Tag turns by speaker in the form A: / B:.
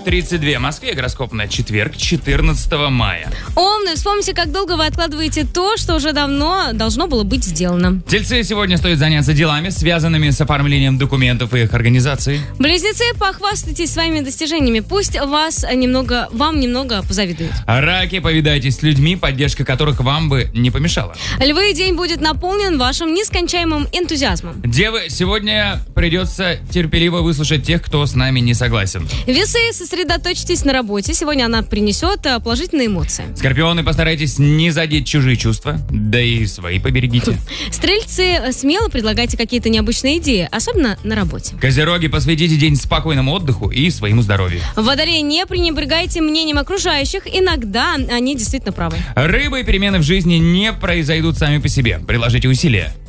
A: 7:32 в Москве. Гороскоп на четверг, 14 мая.
B: Овны, вспомните, как долго вы откладываете то, что уже давно должно было быть сделано.
A: Тельцы, сегодня стоит заняться делами, связанными с оформлением документов и их организацией.
B: Близнецы, похвастайтесь своими достижениями. Пусть вам немного позавидуют.
A: Раки, повидайтесь с людьми, поддержка которых вам бы не помешала.
B: Львы, день будет наполнен вашим нескончаемым энтузиазмом.
A: Девы, сегодня придется терпеливо выслушать тех, кто с нами не согласен.
B: Весы, сосредоточьтесь на работе. Сегодня она принесет положительные эмоции.
A: Скорпионы, постарайтесь не задеть чужие чувства, да и свои поберегите.
B: Стрельцы, смело предлагайте какие-то необычные идеи, особенно на работе.
A: Козероги, посвятите день спокойному отдыху и своему здоровью.
B: Водолеи, не пренебрегайте мнением окружающих, иногда они действительно правы.
A: Рыбы, перемены в жизни не произойдут сами по себе. Приложите усилия.